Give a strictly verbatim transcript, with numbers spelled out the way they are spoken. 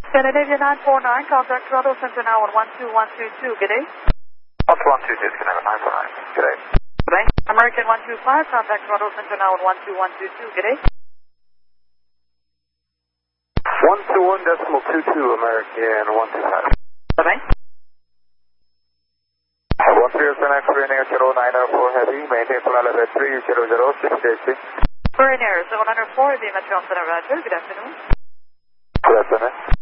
Scandinavia nine four nine, contact Toronto Center now on one two one two two, good day. one two one two two, Scandinavia nine four nine, good day. Good day. American one two five, contact Toronto Center now on one two one two two, good day. one two one decimal two two, American one two five. Good day. one three zero X-ray near zero nine zero four heavy, maintain full level three zero zero six six. We're in air, zero nine zero four, the Metro Center, Roger. Good afternoon. Good afternoon.